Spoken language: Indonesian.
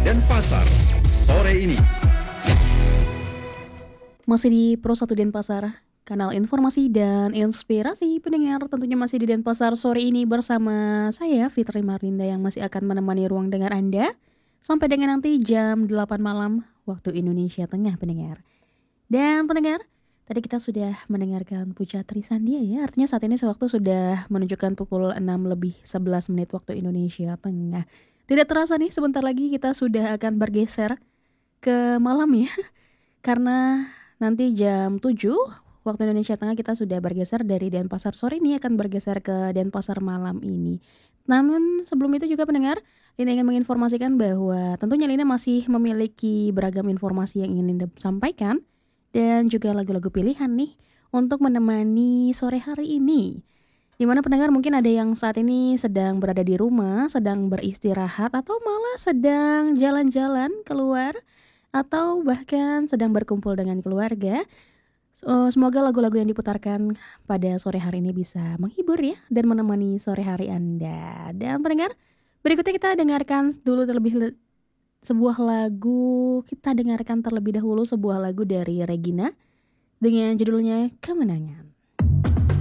Denpasar sore ini. Masih di Pro 1 Denpasar, kanal informasi dan inspirasi pendengar, tentunya masih di Denpasar sore ini bersama saya Fitri Marlinda yang masih akan menemani ruang dengar Anda sampai dengan nanti jam 8 malam waktu Indonesia Tengah pendengar. Dan pendengar, tadi kita sudah mendengarkan Puja Trisandia ya, artinya saat ini sewaktu sudah menunjukkan pukul 6:11 waktu Indonesia Tengah. Tidak terasa nih, sebentar lagi kita sudah akan bergeser ke malam ya, karena nanti jam 7 waktu Indonesia Tengah kita sudah bergeser dari Denpasar sore ini akan bergeser ke Denpasar malam ini. Namun sebelum itu juga pendengar, Lina ingin menginformasikan bahwa tentunya Lina masih memiliki beragam informasi yang ingin Lina sampaikan dan juga lagu-lagu pilihan nih untuk menemani sore hari ini. Dimana pendengar mungkin ada yang saat ini sedang berada di rumah, sedang beristirahat atau malah sedang jalan-jalan keluar atau bahkan sedang berkumpul dengan keluarga. Semoga lagu-lagu yang diputarkan pada sore hari ini bisa menghibur ya dan menemani sore hari Anda. Dan pendengar, berikutnya kita dengarkan dulu sebuah lagu. Kita dengarkan terlebih dahulu sebuah lagu dari Regina dengan judulnya Kemenangan.